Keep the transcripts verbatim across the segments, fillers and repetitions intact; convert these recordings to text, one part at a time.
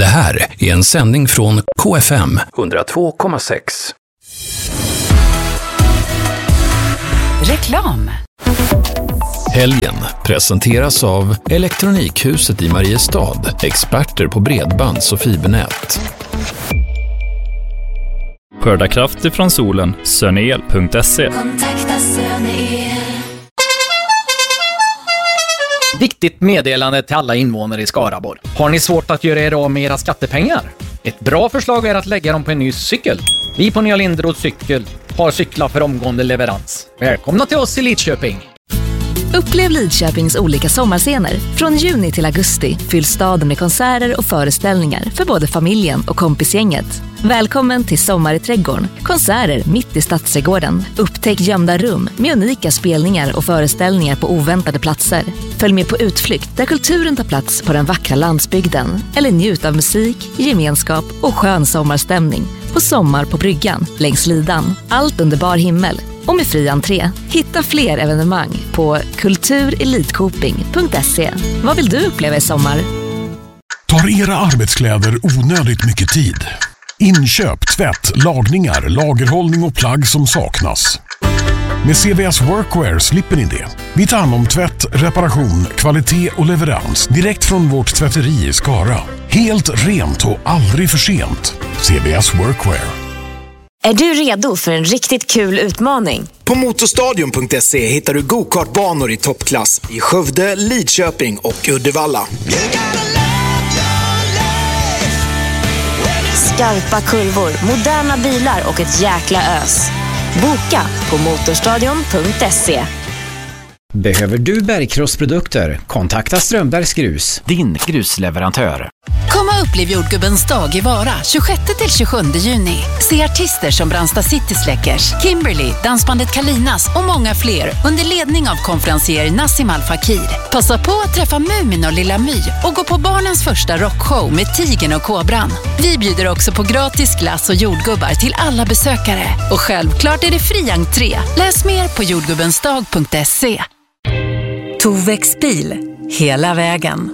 Det här är en sändning från K F M hundratvå komma sex. Reklam. Helgen presenteras av Elektronikhuset i Mariestad, experter på bredbands- och fibernät. Skörda kraft ifrån solen, sönel punkt se. Kontakta Sönel. Viktigt meddelande till alla invånare i Skaraborg. Har ni svårt att göra er av med era skattepengar? Ett bra förslag är att lägga dem på en ny cykel. Vi på Nya Linderoth Cykel har cyklar för omgående leverans. Välkomna till oss i Lidköping! Upplev Lidköpings olika sommarscener. Från juni till augusti fylls staden med konserter och föreställningar för både familjen och kompisgänget. Välkommen till Sommar i trädgården. Konserter mitt i Stadsträdgården. Upptäck gömda rum med unika spelningar och föreställningar på oväntade platser. Följ med på utflykt där kulturen tar plats på den vackra landsbygden. Eller njut av musik, gemenskap och skön sommarstämning på Sommar på bryggan längs Lidan. Allt under bar himmel och med fri entré. Hitta fler evenemang på kulturilidkoping punkt se. Vad vill du uppleva i sommar? Tar era arbetskläder onödigt mycket tid? Inköp, tvätt, lagningar, lagerhållning och plagg som saknas. Med C V S Workwear slipper ni det. Vi tar hand om tvätt, reparation, kvalitet och leverans direkt från vårt tvätteri i Skara. Helt rent och aldrig för sent. C V S Workwear. Är du redo för en riktigt kul utmaning? På motorstadion punkt se hittar du go-kartbanor i toppklass i Skövde, Lidköping och Uddevalla. Skarpa kurvor, moderna bilar och ett jäkla ös. Boka på motorstadion punkt se. Behöver du bergkrossprodukter? Kontakta Strömbergs Grus, din grusleverantör. Kom och upplev Jordgubbens dag i Vara tjugosjätte till tjugosjunde juni. Se artister som Brandsta City Släckers, Kimberly, dansbandet Kalinas och många fler under ledning av konferencier Nassim Al Fakir. Passa på att träffa Mumin och Lilla My och gå på barnens första rockshow med Tigern och Kobran. Vi bjuder också på gratis glass och jordgubbar till alla besökare. Och självklart är det fri entré. Läs mer på jordgubbensdag punkt se. Tovex bil, hela vägen.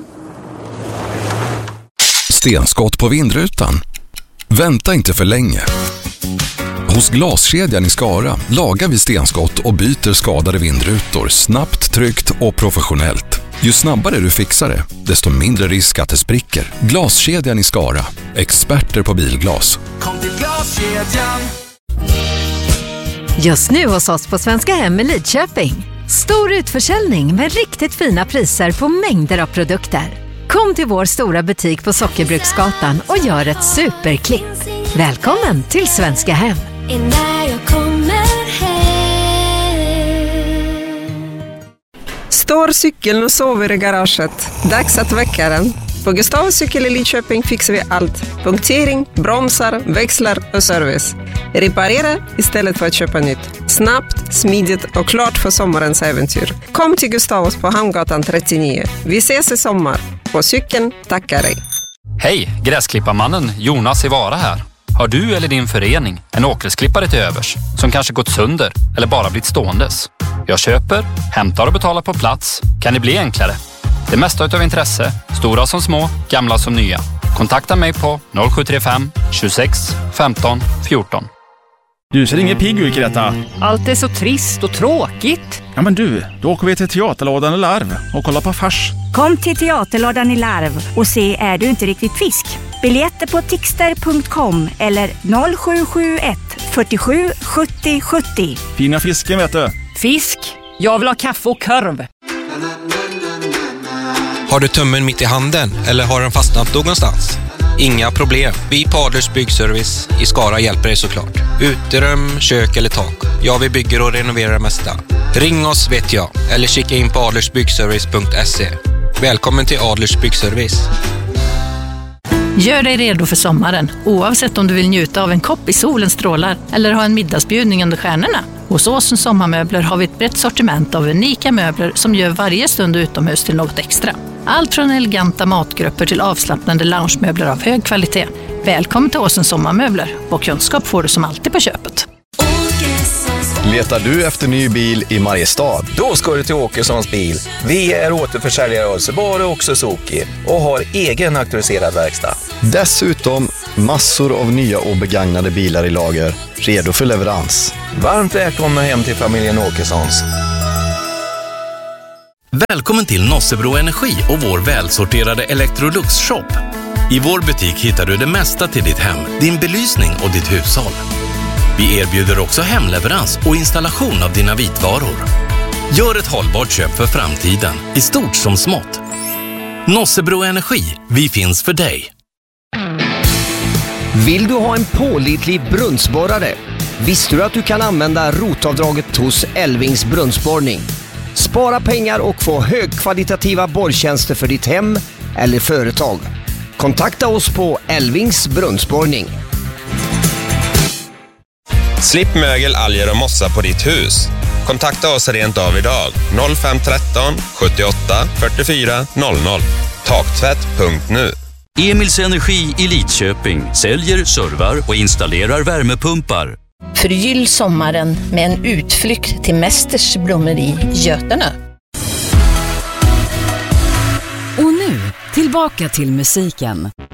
Stenskott på vindrutan? Vänta inte för länge. Hos Glaskedjan i Skara lagar vi stenskott och byter skadade vindrutor snabbt, tryggt och professionellt. Ju snabbare du fixar det, desto mindre risk att det spricker. Glaskedjan i Skara, experter på bilglas. Kom till Glaskedjan! Just nu hos oss på Svenska Hem i Lidköping. Stor utförsäljning med riktigt fina priser på mängder av produkter. Kom till vår stora butik på Sockerbruksgatan och gör ett superklipp. Välkommen till Svenska Hem. Står cykeln och sover i garaget. Dags att väcka den. På Gustavs cykel i Lidköping fixar vi allt. Punktering, bromsar, växlar och service. Reparera istället för att köpa nytt. Snabbt, smidigt och klart för sommarens äventyr. Kom till Gustavs på Hamngatan trettionio. Vi ses i sommar. På cykeln tackar dig. Hej, gräsklipparmannen Jonas i Vara här. Har du eller din förening en åkersklippare till övers som kanske gått sönder eller bara blivit ståendes? Jag köper, hämtar och betalar på plats. Kan det bli enklare? Det mesta utav intresse, stora som små, gamla som nya. Kontakta mig på noll sju tre fem tjugosex femton fjorton. Du ser ingen pigg ut, Greta. Allt är så trist och tråkigt. Ja men du, då åker vi till Teaterlådan i Larv och kollar på fars. Kom till Teaterlådan i Larv och se Är du inte riktigt fisk? Biljetter på tixter punkt com eller noll sju sju ett fyrtiosju sjuttio sjuttio. Fina fisken vet du. Fisk? Jag vill ha kaffe och korv. Har du tummen mitt i handen eller har den fastnat någonstans? Inga problem. Vi på Adlers Byggservice i Skara hjälper dig såklart. Uterum, kök eller tak. Ja, vi bygger och renoverar det mesta. Ring oss vet jag. Eller kika in på adlersbyggservice punkt se. Välkommen till Adlers Byggservice. Gör dig redo för sommaren, oavsett om du vill njuta av en kopp i solens strålar eller ha en middagsbjudning under stjärnorna. Hos Åsens Sommarmöbler har vi ett brett sortiment av unika möbler som gör varje stund utomhus till något extra. Allt från eleganta matgrupper till avslappnande loungemöbler av hög kvalitet. Välkommen till Åsens Sommarmöbler. Och kunskap får du som alltid på köpet. Letar du efter ny bil i Mariestad? Då ska du till Åkessons bil. Vi är återförsäljare av Subaru och Suzuki och har egen auktoriserad verkstad. Dessutom massor av nya och begagnade bilar i lager, redo för leverans. Varmt välkomna hem till familjen Åkessons. Välkommen till Nossebro Energi och vår välsorterade Electrolux-shop. I vår butik hittar du det mesta till ditt hem, din belysning och ditt hushåll. Vi erbjuder också hemleverans och installation av dina vitvaror. Gör ett hållbart köp för framtiden, i stort som smått. Nossebro Energi, vi finns för dig. Vill du ha en pålitlig brunnsborrare? Visste du att du kan använda rotavdraget hos Elvings brunnsborrning? Spara pengar och få högkvalitativa borrtjänster för ditt hem eller företag. Kontakta oss på Elvings brunnsborrning. Slipp mögel, alger och mossa på ditt hus. Kontakta oss rent av idag. noll fem ett tre sjuttioåtta fyrtiofyra noll noll. Taktvätt punkt nu. Emils Energi i Lidköping säljer, servar och installerar värmepumpar. Förgyll sommaren med en utflykt till Mästers blommeri Götene. Och nu, tillbaka till musiken.